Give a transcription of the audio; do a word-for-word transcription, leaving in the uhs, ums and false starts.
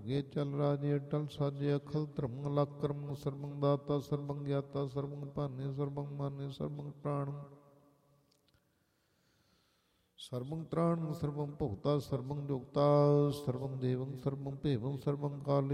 ਗੇ ਚਲ ਰਾਜੇ ਅਟਲ ਸਾਜੇ ਅਖਲ ਧਰਮ ਅਲਖ ਕਰਮ ਸਰਬੰ ਦਾਤਾ ਸਰਬੰ ਗਿਆਤਾ ਸਰਬੰ ਭਾਨੇ ਸਰਬੰ ਮਾਨੇ ਸਰਬੰ ਪ੍ਰਾਣ ਸਰਬੰ ਤ੍ਰਾਣ ਸਰਬੰ ਭੁਗਤਾ ਸਰਬੰ ਜੁਗਤਾ ਸਰਬੰ ਦੇਵੰ ਸਰਬੰ ਭੇਵੰ ਸਰਬੰ ਕਾਲੇ